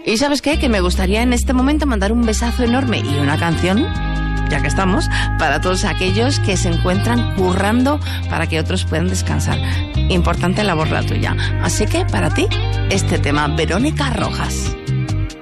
Y ¿sabes qué? Que me gustaría en este momento mandar un besazo enorme y una canción, ya que estamos, para todos aquellos que se encuentran currando para que otros puedan descansar. Importante labor la tuya. Así que para ti, este tema, Verónica Rojas.